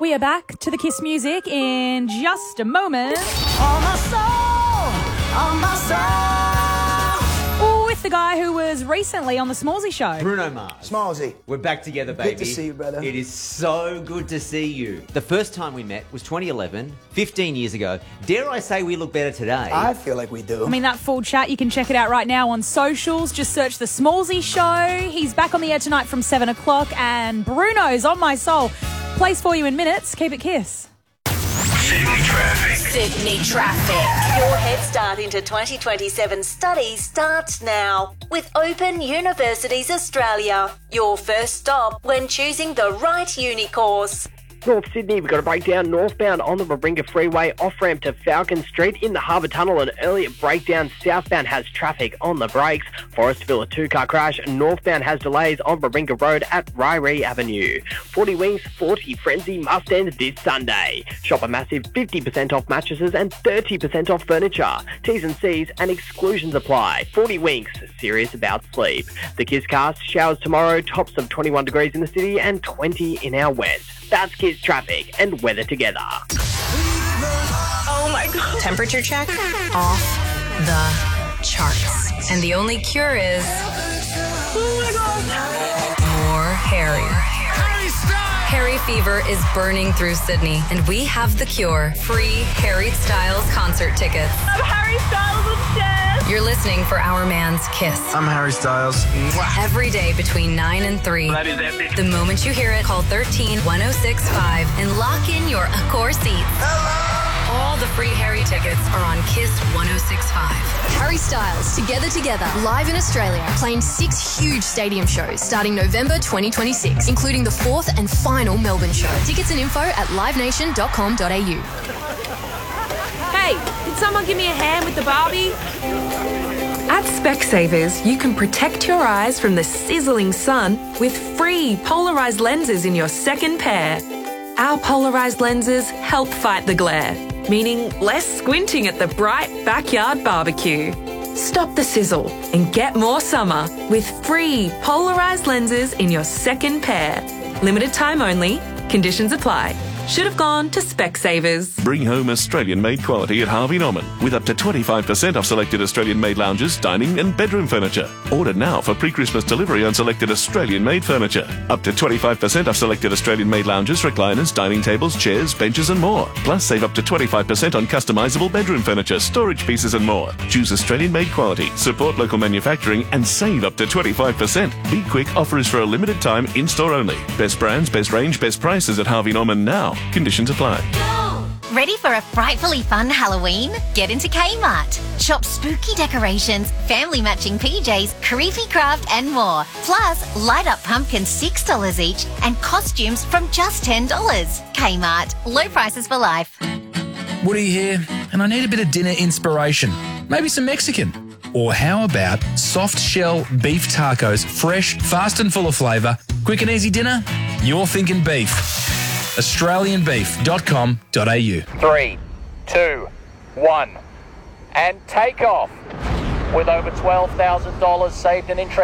We are back to the Kiss music in just a moment. On my soul, on my soul. With the guy who was recently on the Smallsy show. Bruno Mars. Smallsy. We're back together, baby. Good to see you, brother. It is so good to see you. The first time we met was 2011, 15 years ago. Dare I say we look better today? I feel like we do. I mean, that full chat, you can check it out right now on socials. Just search the Smallsy show. He's back on the air tonight from 7 o'clock, and Bruno's On My Soul plays for you in minutes. Keep it Kiss. Sydney traffic. Sydney traffic. Your head start into 2027 studies starts now with Open Universities Australia. Your first stop when choosing the right uni course. North Sydney, we've got a breakdown northbound on the Warringah Freeway, off-ramp to Falcon Street in the Harbour Tunnel. An earlier breakdown southbound has traffic on the brakes. Forestville, a two-car crash. Northbound has delays on Warringah Road at Ryrie Avenue. 40 Wings 40 Frenzy must end this Sunday. Shop a massive 50% off mattresses and 30% off furniture. T's and C's and exclusions apply. 40 Winks, serious about sleep. The Kiss Cast, showers tomorrow, tops of 21 degrees in the city and 20 in our west. That's Kiss traffic and weather together. Oh my God. Temperature check off the charts. And the only cure is more Harry. Harry fever is burning through Sydney, and we have the cure. Free Harry Styles concert tickets. I'm Harry Styles obsessed. You're listening for Our Man's Kiss. I'm Harry Styles. Every day between 9 and 3. That is epic. The moment you hear it, call 13-1065 and lock in your Accor seats. All the free Harry tickets are on Kiss 1065. Harry Styles, Together, live in Australia, playing 6 huge stadium shows starting November 2026, including the 4th and final Melbourne show. Tickets and info at livenation.com.au. Hey, can someone give me a hand with the Barbie? At Specsavers, you can protect your eyes from the sizzling sun with free polarised lenses in your second pair. Our polarised lenses help fight the glare, meaning less squinting at the bright backyard barbecue. Stop the sizzle and get more summer with free polarised lenses in your second pair. Limited time only. Conditions apply. Should have gone to Specsavers. Bring home Australian-made quality at Harvey Norman with up to 25% off selected Australian-made lounges, dining and bedroom furniture. Order now for pre-Christmas delivery on selected Australian-made furniture. Up to 25% off selected Australian-made lounges, recliners, dining tables, chairs, benches and more. Plus save up to 25% on customisable bedroom furniture, storage pieces and more. Choose Australian-made quality, support local manufacturing and save up to 25%. Be quick, offer is for a limited time, in-store only. Best brands, best range, best prices at Harvey Norman now. Conditions apply. Ready for a frightfully fun Halloween? Get into Kmart. Shop spooky decorations, family matching PJs, creepy craft and more. Plus, light up pumpkins $6 each and costumes from just $10. Kmart. Low prices for life. Woody here, and I need a bit of dinner inspiration. Maybe some Mexican. Or how about soft shell beef tacos, fresh, fast and full of flavour. Quick and easy dinner? You're thinking beef. AustralianBeef.com.au. 3, 2, 1, and take off. With over $12,000 saved in interest.